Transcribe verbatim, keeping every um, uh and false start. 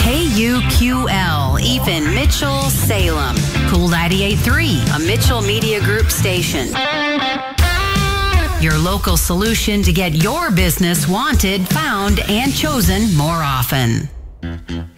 K U Q L, even Mitchell, Salem. Cool ninety-eight point three, a Mitchell Media Group station. Your local solution to get your business wanted, found, and chosen more often.